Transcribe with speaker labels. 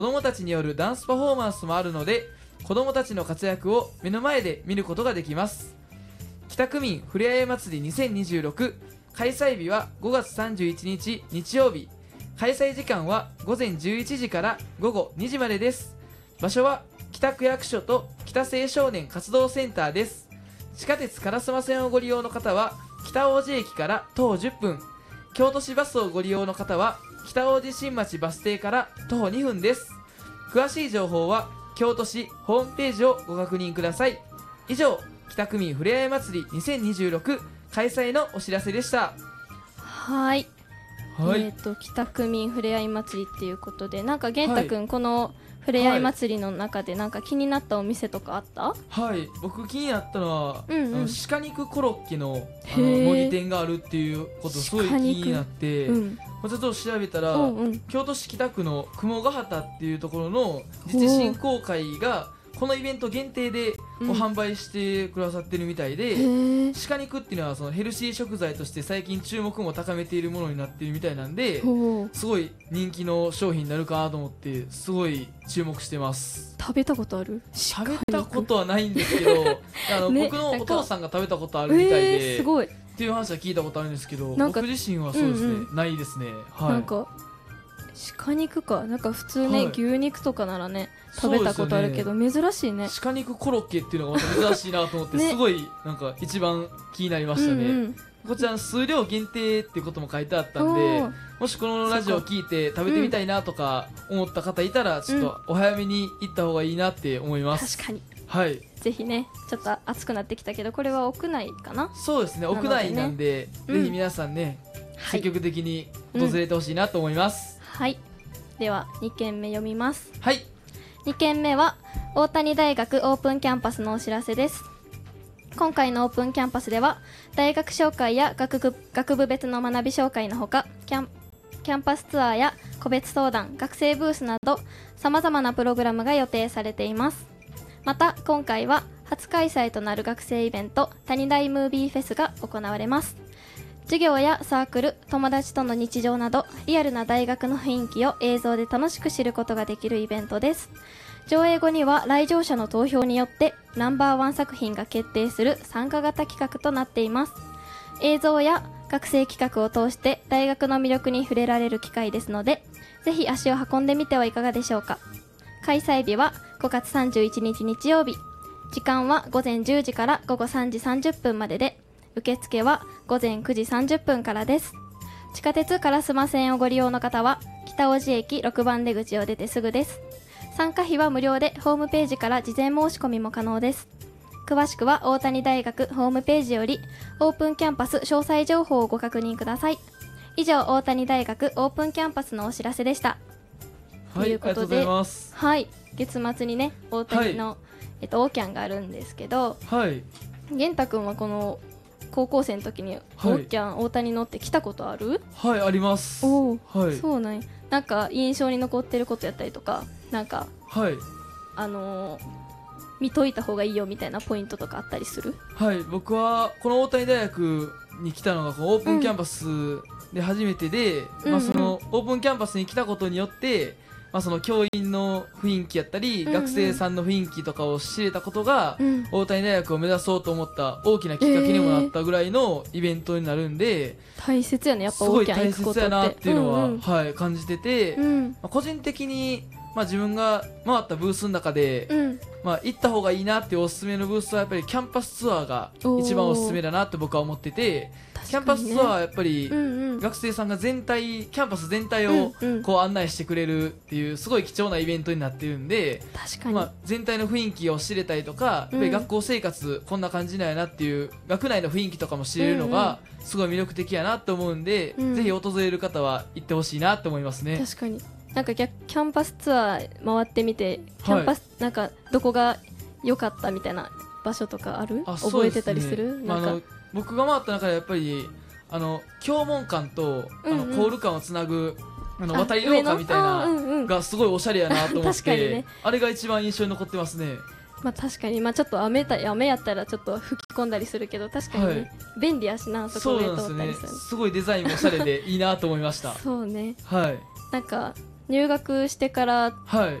Speaker 1: 子どもたちによるダンスパフォーマンスもあるので、子どもたちの活躍を目の前で見ることができます。北区民ふれあい祭り2026、開催日は5月31日日曜日。開催時間は午前11時から午後2時までです。場所は北区役所と北青少年活動センターです。地下鉄烏丸線をご利用の方は北大路駅から徒歩10分、京都市バスをご利用の方は北大路新町バス停から徒歩2分です。詳しい情報は京都市ホームページをご確認ください。以上、北区民ふれあい祭り2026開催のお知らせでした。
Speaker 2: はい、北区民ふれあい祭りっていうことで、なんか玄太くん、このふれあい祭りの中でなんか気になったお店とかあった？
Speaker 1: はい、僕気になったのは、鹿肉コロッケの森店があるっていうことすごい気になって、ちょっと調べたら、京都市北区の雲ヶ畑っていうところの自治振興会がこのイベント限定で販売してくださってるみたいで、鹿肉っていうのはそのヘルシー食材として最近注目も高めているものになっているみたいなんで、すごい人気の商品になるかなと思ってすごい注目してます。
Speaker 2: 食べたことある？
Speaker 1: 食べたことはないんですけど僕のお父さんが食べたことあるみたいで、
Speaker 2: すごい
Speaker 1: っていう話は聞いたことあるんですけど、僕自身はそうですね、ないですね。
Speaker 2: なんか鹿肉か、なんか普通ね、牛肉とかならね食べたことあるけど、珍しいね。
Speaker 1: 鹿肉コロッケっていうのがまた珍しいなと思ってすごいなんか一番気になりましたね。こちら数量限定っていうことも書いてあったんで、もしこのラジオを聞いて食べてみたいなとか思った方いたらちょっとお早めに行った方がいいなって思います。
Speaker 2: 確かに、
Speaker 1: はい、
Speaker 2: ぜひね。ちょっと暑くなってきたけど、これは屋内かな？
Speaker 1: そうですね、屋内なんで、ぜひ皆さんね、積極的に訪れてほしいなと思います。
Speaker 2: はい、では2件目読みます。
Speaker 1: はい、
Speaker 2: 2件目は大谷大学オープンキャンパスのお知らせです。今回のオープンキャンパスでは大学紹介や学部別の学び紹介のほか、キャンパスツアーや個別相談、学生ブースなどさまざまなプログラムが予定されています。また今回は初開催となる学生イベント、谷大ムービーフェスが行われます。授業やサークル、友達との日常などリアルな大学の雰囲気を映像で楽しく知ることができるイベントです。上映後には来場者の投票によってナンバーワン作品が決定する参加型企画となっています。映像や学生企画を通して大学の魅力に触れられる機会ですので、ぜひ足を運んでみてはいかがでしょうか。開催日は5月31日日曜日。時間は午前10時から午後3時30分までで、受付は午前9時30分からです。地下鉄烏丸線をご利用の方は北大路駅6番出口を出てすぐです。参加費は無料でホームページから事前申し込みも可能です。詳しくは大谷大学ホームページよりオープンキャンパス詳細情報をご確認ください。以上、大谷大学オープンキャンパスのお知らせでした。
Speaker 1: はい、ということで、ありがとうございます。
Speaker 2: はい、月末にね、大谷の、オーキャンがあるんですけど、玄太くんはこの高校生の時にオーキャン、大谷乗って来たことある？
Speaker 1: はい、あります。
Speaker 2: そうなんや。なんか印象に残ってることやったりとか、なんか、見といた方がいいよみたいなポイントとかあったりする？はい、
Speaker 1: 僕はこの大谷大学に来たのがこのオープンキャンパスで初めてで、そのオープンキャンパスに来たことによって、その教員の雰囲気やったり、学生さんの雰囲気とかを知れたことが、大谷大学を目指そうと思った大きなきっかけにもなったぐらいのイベントになるんで、
Speaker 2: 大切やね、やっぱオーキャン行くことって。すごい大切やなっていう
Speaker 1: のは、感じてて、個人的に自分が回ったブースの中で、行った方がいいなっていうおすすめのブースはやっぱりキャンパスツアーが一番おすすめだなって僕は思ってて、キャンパスツアーはやっぱり学生さんがキャンパス全体をこう案内してくれるっていうすごい貴重なイベントになってるんで、全体の雰囲気を知れたりとか、やっぱり学校生活こんな感じなんやなっていう学内の雰囲気とかも知れるのがすごい魅力的やなと思うんで、ぜひ訪れる方は行ってほしいなと思いますね。
Speaker 2: 確かに、なんかキャンパスツアー回ってみて、キャンパス、なんかどこが良かったみたいな場所とかある？覚えてたりする？
Speaker 1: 僕が回った中でやっぱり教門館とコール館をつなぐ渡り廊下みたいながすごいおしゃれやなと思って、あれが一番印象に残ってますね。
Speaker 2: 確かに、ちょっと雨やったらちょっと吹き込んだりするけど、確かにね、便利やしな、そこ上通ったりする。
Speaker 1: すごいデザインもおしゃれでいいなと思いました。
Speaker 2: そうね、なんか入学してから
Speaker 1: はい